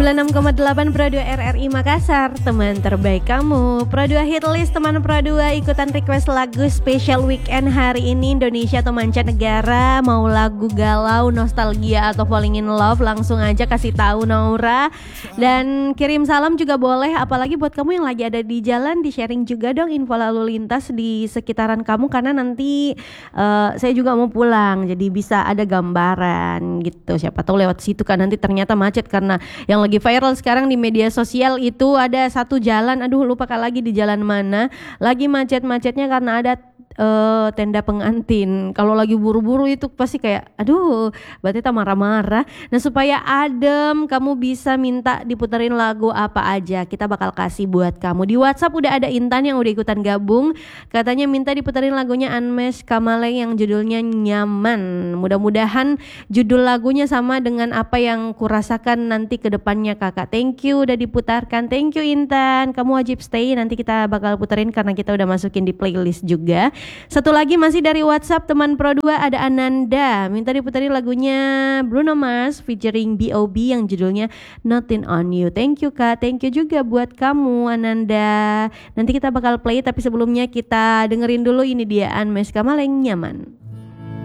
96,8 Pro 2 RRI Makassar, teman terbaik kamu. Pro 2 Hitlist, teman Pro 2 ikutan request lagu spesial weekend hari ini Indonesia atau mancanegara. Mau lagu galau, nostalgia atau falling in love, langsung aja kasih tahu Naura. Dan kirim salam juga boleh, apalagi buat kamu yang lagi ada di jalan, di sharing juga dong info lalu lintas di sekitaran kamu, karena nanti saya juga mau pulang, jadi bisa ada gambaran gitu. Siapa tahu lewat situ kan nanti ternyata macet, karena yang lagi viral sekarang di media sosial itu ada satu jalan, aduh lupa lagi di jalan mana, lagi macet-macetnya karena ada tenda pengantin. Kalau lagi buru-buru itu pasti kayak aduh, berarti tak marah-marah. Nah, supaya adem, kamu bisa minta diputerin lagu apa aja, kita bakal kasih buat kamu. Di WhatsApp udah ada Intan yang udah ikutan gabung, katanya minta diputerin lagunya Anmesh Kamale yang judulnya Nyaman. Mudah-mudahan judul lagunya sama dengan apa yang kurasakan nanti ke depannya kakak. Thank you udah diputarkan, thank you Intan. Kamu wajib stay, nanti kita bakal puterin karena kita udah masukin di playlist juga. Satu lagi masih dari WhatsApp teman Pro 2, ada Ananda minta diputerin lagunya Bruno Mars featuring B.O.B yang judulnya Nothing on You. Thank you kak, thank you juga buat kamu Ananda. Nanti kita bakal play, tapi sebelumnya kita dengerin dulu ini dia Anmesh Kamale Nyaman.